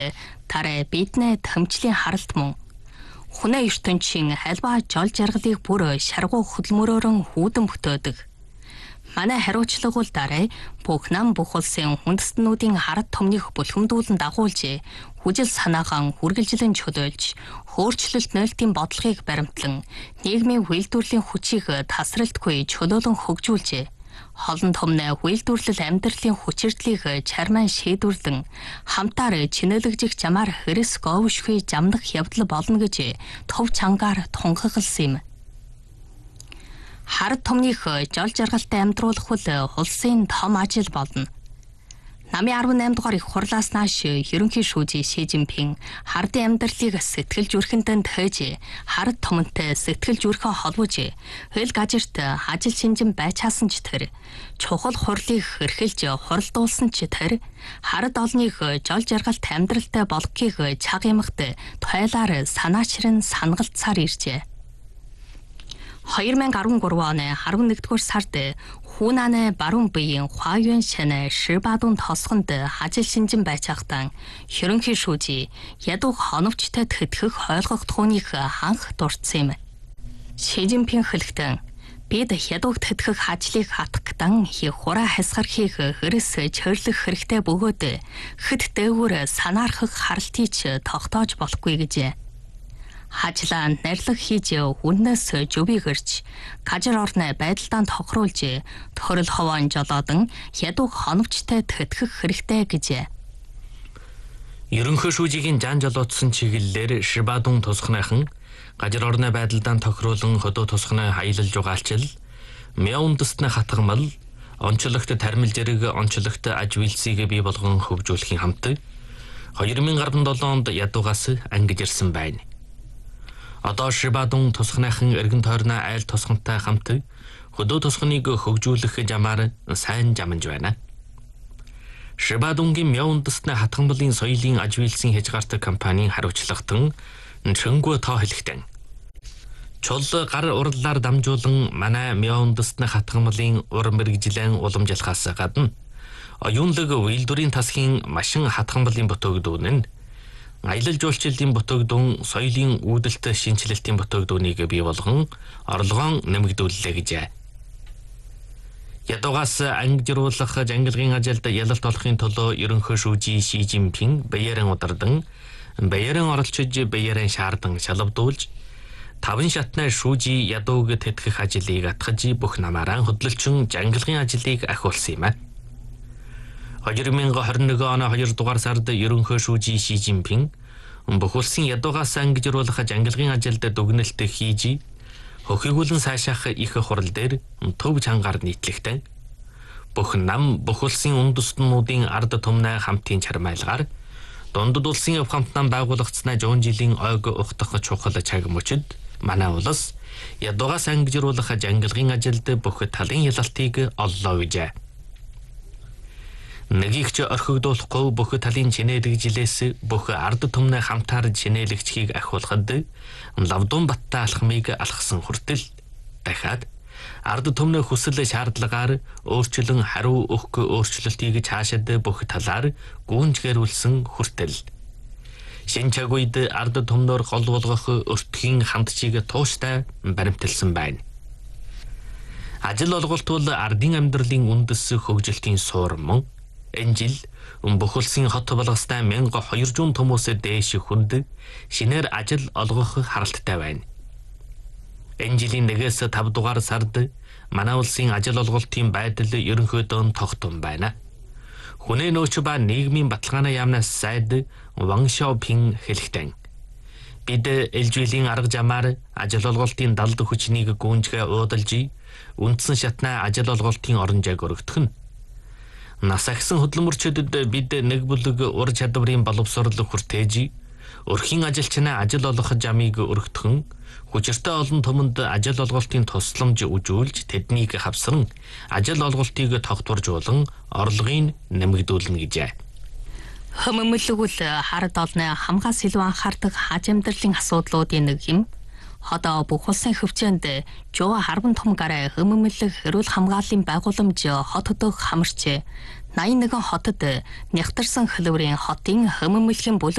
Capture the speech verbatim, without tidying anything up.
тарай биднээ томчлийн харалт мөн. Хүнээ ертөнцийн альва жол жаргалыг бүр шаргуу хөдөлмөрөөрөн хүүдэн бүтөөдөг. Манай хариуцлага бол дараа бүх нам бүх улсын хүндэстнүүдийн харат томных бүлхэмдүүлэн дагуулж, хүжил санаахан хүргэлжлэн чөлөөлж, хөөрчлөлт нөлтийн бодлогыг баримтлан, нийгмийн үйлдвэрлэлийн хүчийг тасралтгүй чөлөөлөн хөгжүүлж, холон томны үйлдвэрлэл амьдралын хүчирдлийг чарман шийдвэрлэн, хамтаар чинэлэгжих замаар хэрэс говшгүй замдах явдал болно гэж төв чангаар тунхагласан юм. Харат томных жол жаргалтай амьдруулах бол улсын том ажил болно. Намын арван eight дугаар их хурлаас нааш ерөнхий шүүжий Ши Жинпин хардын амьдралыг сэтгэл зүрхэндээ тойж, харат томонтой сэтгэл зүрхээ холбож, хөл газарт ажил шинжин байчаасан ч тэр, чухал хурлыг хэрхэлж хуралдуулсан ч тэр, харат олныг жол жаргалтай амьдралтай болгохыг чаг ямагт тойлоор санаачран сангалцаар иржээ. two thousand thirteen оны eleven дугаар сард Хунаны баруун биеийн Хуаюан шанаа Шибадун тосгонд ажил шинжин байцаагтан ерөнхий шүүжий ядуу хоновчтой тэтгэх ойлгох түүнийг ханх дурдсан юм. Ши Жинпин хэлэхдээ бид ядууг тэтгэх ажлыг хатгдан хураа хасгархийг хэрэс чөрлөх хэрэгтэй бөгөөд хэд дээгүүр санаархах харалтыг тогтоож болохгүй гэжээ. Хажлаа нэрлэг хийж хүннээс зүбий гэрч, гажир орны байдалдаа тохируулж, төрөл ховоон жолоодан ядууг хоновчтой тэтгэх хэрэгтэй гэжээ. Ерөнхий шүүжигийн жан жолоодсон чиглэлээр Шибадун тусгныхан гажир орны байдалдаа тохируулан хөдөө тусгны хаялал жугаалчил, мяун дэстний хатгамал, онцлогт тармил зэрэг онцлогт аж үйлсийг бий болгон хөгжүүлэхийн хамт two thousand seventeen онд ядуугаас ангиж ирсэн байна. Одоо Шибадун тусгныхан эргэн тойрны айл тусгантай хамт хөдөө тусганыг хөгжүүлэх замаар сайн жаманж байна. Шибадунгийн мяун дэстний хатгамлын соёлын аж үйлсийн хязгаартай компанийн хариуцлагатан Чөнгөө тоо хэлэхдээ чул гар урлалаар дамжуулан манай мяун дэстний хатгамлын ур мэргэжлэн уламжлахаас гадна оюунлаг үйлдвэрийн тасхийн машин хатгамлын бүтээгдэхүүн нь аялал жуулчлалын бүтээгдэхүүн, соёлын үүдэлт шинжилэлтийн бүтээгдэхүүнийг бий болгон орлогоон нэмэгдүүллээ гэжээ. Ядуугаас ангижруулах жангилгын ажилд ялалт олохын төлөө ерөнхий шүүжий Ши Жинпин баяран удардан, баяран оролцож, баяран шаардан шалавдуулж, таван шатны шүүжий ядууг тэтгэх ажлыг атгаж бүх намаараа хөдөлгчин жангилгын ажлыг ахиулсан юм а. two thousand twenty-one оны two дугаар сард ерөнхий шүүжий Ши Жинпин бүх улсын ядуугаас ангижруулах жангилгын ажилд дүгнэлт хийж, хөхийгүүлэн сайшаах их хурал дээр төв чангаар нийтлэхдээ бүх нам бүх улсын үндэстнүүдийн ард түмнээ хамтын чармайлгаар дундад улсын хамтнаа байгуулагдсанаа one жилийн ойг ухтах чухал чаг мөчөд манай улс ядуугаас ангижруулах жангилгын ажилд бүх талын ялалтыг оллоо гэжээ. Нэгийгч орхигдуулахгүй бүх талын чинээлэгжилээс бүх ард түмнээ хамтаар чинээлэгчхийг ахиулахад лавдун баттай алхмыг алхсан хүртэл дахиад ард түмний хүсэл шаардлагаар өөрчлөн хариу өгөх өөрчлөлтийг цаашид бүх талаар гүнжгэрүүлсэн хүртэл шинэ цаг үед ард түмнөр гол болгох өртгийн хандчийг тууштай баримталсан байна. Ажил олголт бол ардын амьдралын үндэс хөгжилтийн суур мөн энэ жил бүх улсын хот болгостай one thousand two hundred хүмүүсээ дээш хүнд шинээр ажил олгох харалттай байна. Энэ жилийн one-ээс five дугаар сард манай улсын ажил олголтын байдал ерөнхийдөө тогтсон байна. Хүнээ нөөч ба нийгмийн баталгааны яамнаас сайд Ван Шаопин хэлэхдээ бид ээлжилийн арга замаар ажил олголтын далд хүчнийг гүнжгээ уудалж, үндсэн шатнаа ажил олголтын оронжааг өргөдөх нь нас агсан хөдөлмөрчдөд бид нэг бүлэг ур чадварын боловсрол хүртээж, өрхийн ажилчнаа ажил олгох замыг өргөдгөн, хүчиртэй олон түмэнд ажил олголтын тусламж үзүүлж, тэднийг хавсран ажил олголтыг тогтворжуулан орлогыг нэмэгдүүлнэ гэжээ. Хөмөмөлгөл хард олны хамгаас илүү анхаардаг хаж амьдралын асуудлуудын нэг юм. Одоо бүх улсын хөвчөнд жоо харван том гараа хөмөмөлөг эрүүл хамгааллын байгууламж хот хөдөө хамарч ninety-one хотод нягтарсан хөлбөрийн хотын хөмөмөлгийн